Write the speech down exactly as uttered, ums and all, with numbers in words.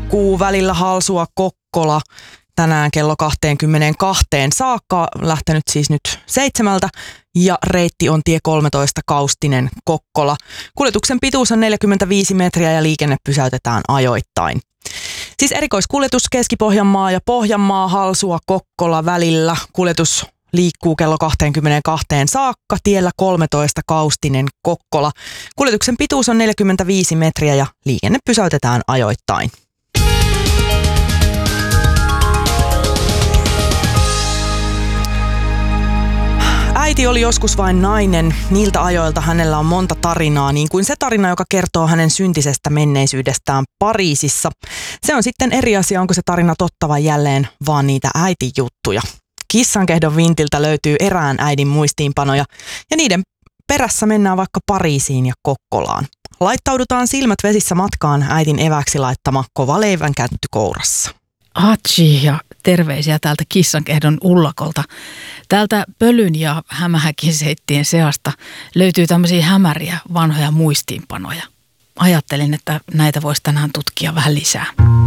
liikkuu välillä Halsua Kokkola tänään kello kaksikymmentäkaksi saakka, lähtenyt siis nyt seitsemältä, ja reitti on tie kolmetoista Kaustinen Kokkola. Kuljetuksen pituus on neljäkymmentäviisi metriä ja liikenne pysäytetään ajoittain. Siis erikoiskuljetus Keski-Pohjanmaa ja Pohjanmaa Halsua Kokkola välillä. Kuljetus liikkuu kello kaksikymmentäkaksi saakka tiellä kolmetoista Kaustinen Kokkola. Kuljetuksen pituus on neljäkymmentäviisi metriä ja liikenne pysäytetään ajoittain. Äiti oli joskus vain nainen. Niiltä ajoilta hänellä on monta tarinaa, niin kuin se tarina, joka kertoo hänen syntisestä menneisyydestään Pariisissa. Se on sitten eri asia, onko se tarina totta vai jälleen vaan niitä äitin juttuja. Kissankehdon vintiltä löytyy erään äidin muistiinpanoja ja niiden perässä mennään vaikka Pariisiin ja Kokkolaan. Laittaudutaan silmät vesissä matkaan äitin eväksi laittama kova leivän kätty kourassa. Hatsi ja terveisiä täältä Kissankehdon ullakolta. Täältä Pölyn ja Hämähäkin seittien seasta löytyy tämmöisiä hämäriä vanhoja muistiinpanoja. Ajattelin, että näitä voisi tänään tutkia vähän lisää.